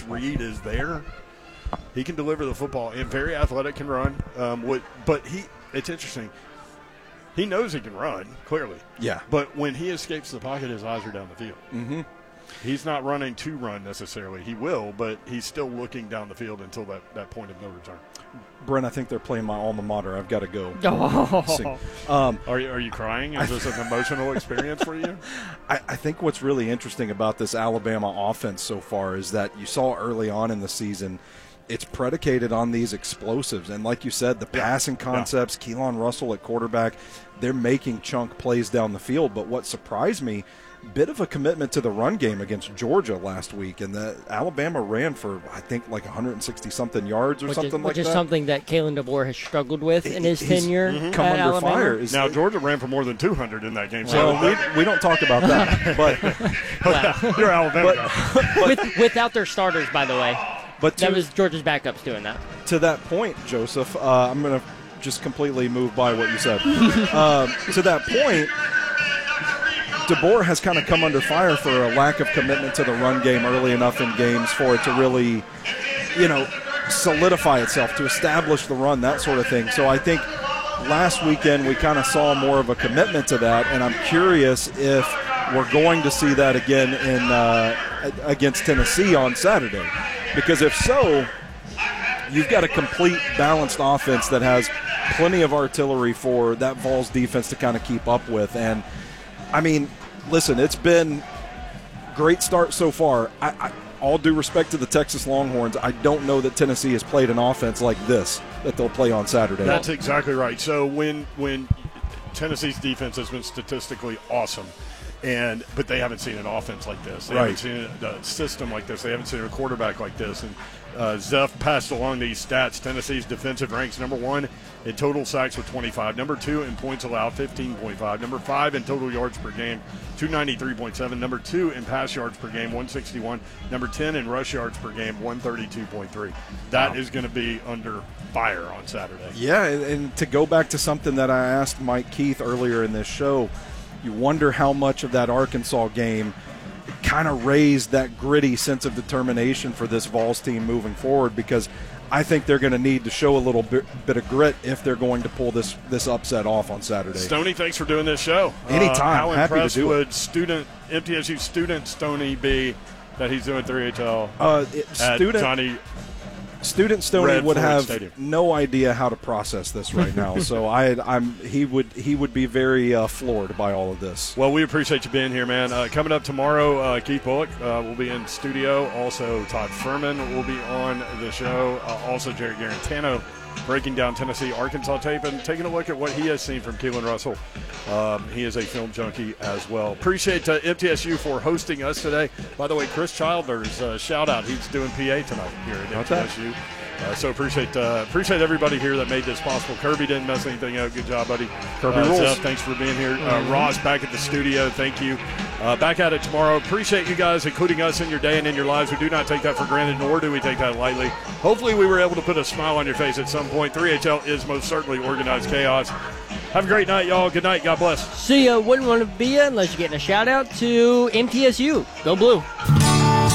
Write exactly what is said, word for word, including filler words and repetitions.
read is there, he can deliver the football and very athletic, can run. Um, what, but he, it's interesting. He knows he can run, clearly. Yeah. But when he escapes the pocket, his eyes are down the field. Mm-hmm. He's not running to run necessarily. He will, but he's still looking down the field until that, that point of no return. Brent, I think they're playing my alma mater. I've got to go. Oh. Um, are, you, are you crying? Is this an emotional experience for you? I, I think what's really interesting about this Alabama offense so far is that you saw early on in the season – it's predicated on these explosives. And like you said, the passing concepts, yeah. Keelan Russell at quarterback, they're making chunk plays down the field. But what surprised me, bit of a commitment to the run game against Georgia last week. And the Alabama ran for, I think, like one hundred sixty-something yards or which something is, like which that. Which is that. something that Kalen DeBoer has struggled with in his He's tenure mm-hmm. at come under Alabama. fire. Is now, it, Georgia ran for more than two hundred in that game. So well, we, we don't talk about that. But wow. You're Alabama. But, but, with, without their starters, by the way. But to, that was Georgia's backups doing that. To that point, Joseph, uh, I'm going to just completely move by what you said. uh, to that point, DeBoer has kind of come under fire for a lack of commitment to the run game early enough in games for it to really, you know, solidify itself, to establish the run, that sort of thing. So I think last weekend we kind of saw more of a commitment to that, and I'm curious if we're going to see that again in uh, against Tennessee on Saturday. Because if so, you've got a complete balanced offense that has plenty of artillery for that Vols defense to kind of keep up with. And, I mean, listen, it's been great start so far. I, I, all due respect to the Texas Longhorns, I don't know that Tennessee has played an offense like this that they'll play on Saturday. That's exactly right. So when when Tennessee's defense has been statistically awesome, And but they haven't seen an offense like this. They right. haven't seen a system like this. They haven't seen a quarterback like this. And uh, Zeph passed along these stats. Tennessee's defensive ranks number one in total sacks with twenty-five. Number two in points allowed, fifteen point five. Number five in total yards per game, two ninety-three point seven. Number two in pass yards per game, one sixty-one. Number ten in rush yards per game, one thirty-two point three. That wow. is going to be under fire on Saturday. Yeah, and to go back to something that I asked Mike Keith earlier in this show, you wonder how much of that Arkansas game kind of raised that gritty sense of determination for this Vols team moving forward, because I think they're going to need to show a little bit, bit of grit if they're going to pull this this upset off on Saturday. Stoney, thanks for doing this show. Anytime. Uh, how Happy impressed to do would it. student M T S U student Stoney be that he's doing three H L uh, it, at student, Johnny Student Stoney Red would Ford have Stadium. no idea how to process this right now. So I, I'm he would he would be very uh, floored by all of this. Well, we appreciate you being here, man. Uh, coming up tomorrow, uh, Keith Bullock uh, will be in studio. Also, Todd Furman will be on the show. Uh, also, Jerry Garantano breaking down Tennessee Arkansas tape and taking a look at what he has seen from Keelan Russell. Um, he is a film junkie as well. Appreciate uh, M T S U for hosting us today. By the way, Chris Childers, uh, shout out. He's doing P A tonight here at M T S U. Uh, so appreciate uh, appreciate everybody here that made this possible. Kirby didn't mess anything up. Good job, buddy. Kirby uh, rules. Zeph, thanks for being here. Uh, Mm-hmm. Ross back at the studio. Thank you. Uh, back at it tomorrow. Appreciate you guys including us in your day and in your lives. We do not take that for granted, nor do we take that lightly. Hopefully we were able to put a smile on your face at some point. three H L is most certainly organized chaos. Have a great night, y'all. Good night. God bless. See ya. Wouldn't want to be ya unless you're getting a shout out to M T S U. Go Blue.